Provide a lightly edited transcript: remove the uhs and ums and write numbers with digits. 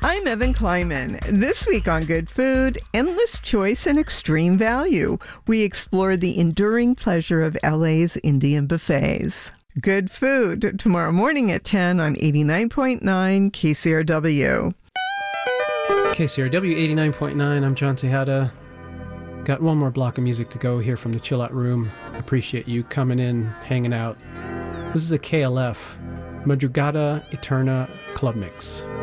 I'm Evan Kleiman. This week on Good Food, endless choice and extreme value. We explore the enduring pleasure of LA's Indian buffets. Good Food, tomorrow morning at 10 on 89.9 KCRW. KCRW 89.9, I'm John Tejada. Got one more block of music to go here from the Chill Out Room. Appreciate you coming in, hanging out. This is a KLF, Madrugada Eterna Club Mix.